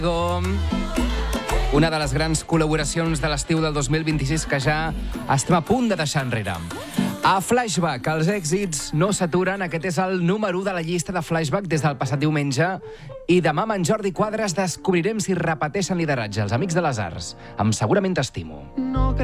Una de les grans col·laboracions de l'estiu del 2026 que ja estem a punt de deixar enrere. A Flashback, els èxits no s'aturen. Aquest és el número 1 de la llista de Flashback des del passat diumenge. I demà amb en Jordi Quadras descobrirem si repeteixen lideratge els Amics de les Arts, amb Segurament t'estimo.